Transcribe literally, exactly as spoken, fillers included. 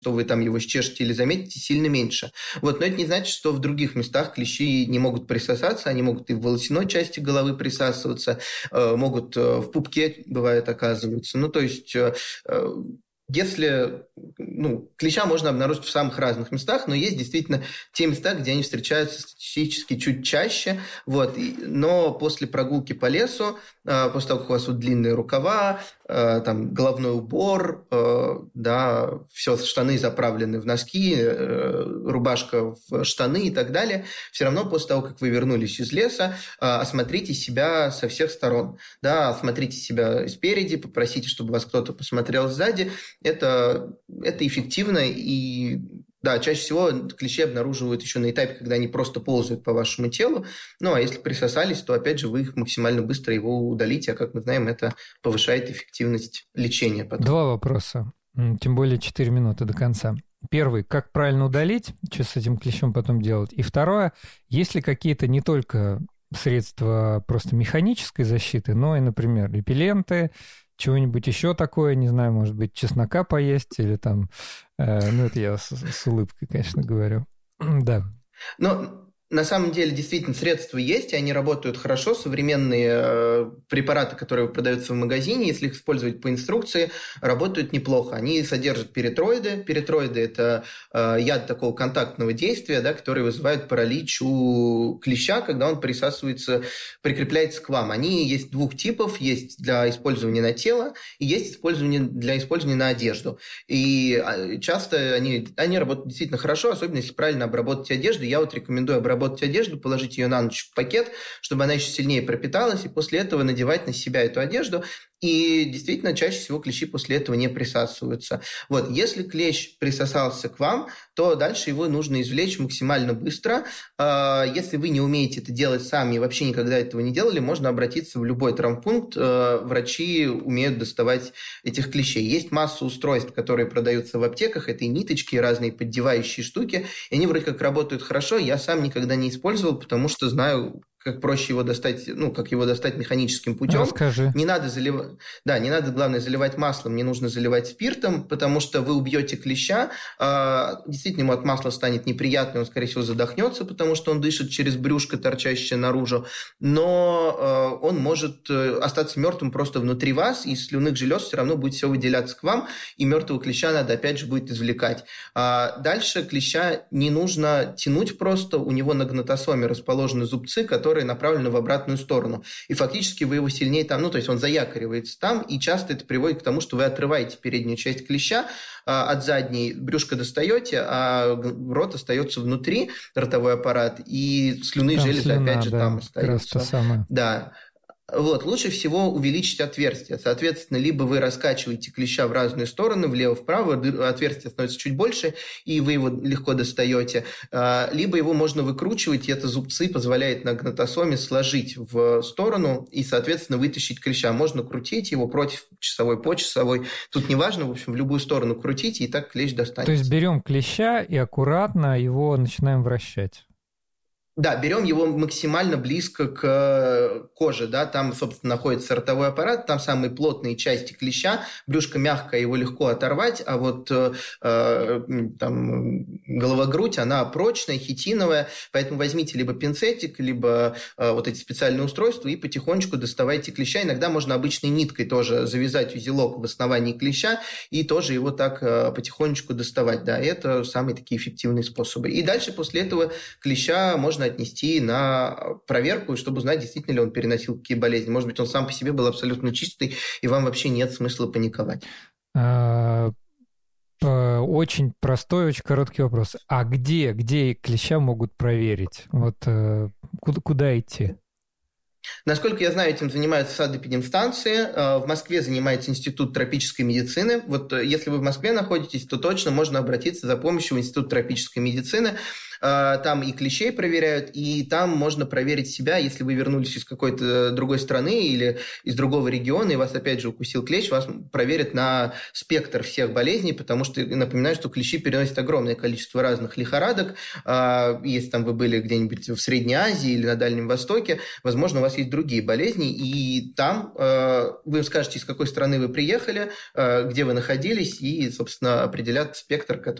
что вы там его счешете или заметите, сильно меньше. Вот. Но это не значит, что в других местах клещи не могут присосаться, они могут и в волосяной части головы присасываться, могут в пупке, бывает, оказываются. Ну, то есть... Если, ну, клеща можно обнаружить в самых разных местах, но есть действительно те места, где они встречаются статистически чуть чаще, вот, но после прогулки по лесу, после того, как у вас вот длинные рукава, там, головной убор, да, все, штаны заправлены в носки, рубашка в штаны и так далее, все равно после того, как вы вернулись из леса, осмотрите себя со всех сторон, да, осмотрите себя спереди, попросите, чтобы вас кто-то посмотрел сзади. Это, это эффективно, и да, чаще всего клещи обнаруживают еще на этапе, когда они просто ползают по вашему телу. Ну, а если присосались, то, опять же, вы их максимально быстро его удалите, а, как мы знаем, это повышает эффективность лечения потом. Два вопроса, тем более четыре минуты до конца. Первый, как правильно удалить, что с этим клещом потом делать? И второе, есть ли какие-то не только средства просто механической защиты, но и, например, репелленты, чего-нибудь еще такое, не знаю, может быть, чеснока поесть или там... Э, ну, это я с, с улыбкой, конечно, говорю. Да. Но на самом деле действительно средства есть, и они работают хорошо. Современные э, препараты, которые продаются в магазине, если их использовать по инструкции, работают неплохо. Они содержат перитроиды. Перитроиды – это э, яд такого контактного действия, да, который вызывает паралич у клеща, когда он присасывается, прикрепляется к вам. Они есть двух типов. Есть для использования на тело и есть использование для использования на одежду. И часто они, они работают действительно хорошо, особенно если правильно обработать одежду. Я вот рекомендую обработать обработать одежду, положить ее на ночь в пакет, чтобы она еще сильнее пропиталась, и после этого надевать на себя эту одежду. И действительно, чаще всего клещи после этого не присасываются. Вот, если клещ присосался к вам, то дальше его нужно извлечь максимально быстро. Если вы не умеете это делать сами и вообще никогда этого не делали, можно обратиться в любой травмпункт. Врачи умеют доставать этих клещей. Есть масса устройств, которые продаются в аптеках. Это и ниточки, и разные поддевающие штуки. И они вроде как работают хорошо. Я сам никогда не использовал, потому что знаю, как проще его достать, ну, как его достать механическим путем. Расскажи. Не надо заливать, да, не надо, главное, заливать маслом, не нужно заливать спиртом, потому что вы убьете клеща, а, действительно, ему от масла станет неприятно, он, скорее всего, задохнется, потому что он дышит через брюшко, торчащее наружу, но а, он может остаться мертвым просто внутри вас, и из слюнных желез все равно будет все выделяться к вам, и мертвого клеща надо, опять же, будет извлекать. А дальше клеща не нужно тянуть просто, у него на гнатосоме расположены зубцы, которые которые направлены в обратную сторону. И фактически вы его сильнее там, ну, то есть он заякоривается там, и часто это приводит к тому, что вы отрываете переднюю часть клеща а, от задней, брюшко достаете, а рот остается внутри, ротовой аппарат, и слюнные там железы, слюна, опять же, да, там остаются. Да. Вот, лучше всего увеличить отверстие. Соответственно, либо вы раскачиваете клеща в разные стороны, влево-вправо, отверстие становится чуть больше, и вы его легко достаете, либо его можно выкручивать, и это зубцы позволяет на гнатосоме сложить в сторону и, соответственно, вытащить клеща. Можно крутить его против часовой, по часовой. Тут не важно, в общем, в любую сторону крутите, и так клещ достанется. То есть берем клеща и аккуратно его начинаем вращать. Да, берем его максимально близко к коже, да, там, собственно, находится ротовой аппарат, там самые плотные части клеща, брюшко мягкое, его легко оторвать, а вот э, там головогрудь, она прочная, хитиновая, поэтому возьмите либо пинцетик, либо э, вот эти специальные устройства и потихонечку доставайте клеща. Иногда можно обычной ниткой тоже завязать узелок в основании клеща и тоже его так э, потихонечку доставать, да, это самые такие эффективные способы. И дальше после этого клеща можно отнести на проверку, чтобы узнать, действительно ли он переносил какие болезни. Может быть, он сам по себе был абсолютно чистый, и вам вообще нет смысла паниковать. Очень простой, очень короткий вопрос. А где, где клеща могут проверить? Вот куда, куда идти? Насколько я знаю, этим занимаются санэпидемстанции. В Москве занимается Институт тропической медицины. Вот если вы в Москве находитесь, то точно можно обратиться за помощью в Институт тропической медицины. там и клещей проверяют, и там можно проверить себя, если вы вернулись из какой-то другой страны или из другого региона, и вас опять же укусил клещ, вас проверят на спектр всех болезней, потому что, напоминаю, что клещи переносят огромное количество разных лихорадок. Если там вы были где-нибудь в Средней Азии или на Дальнем Востоке, возможно, у вас есть другие болезни, и там вы скажете, из какой страны вы приехали, где вы находились, и, собственно, определят спектр, который